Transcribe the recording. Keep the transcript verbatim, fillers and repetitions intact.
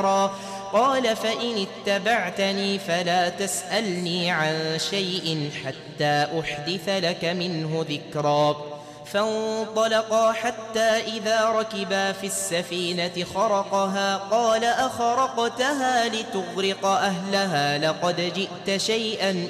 قال فإن اتبعتني فلا تسألني عن شيء حتى أحدث لك منه ذكرا فانطلقا حتى إذا ركبا في السفينة خرقها قال أخرقتها لتغرق أهلها لقد جئت شيئا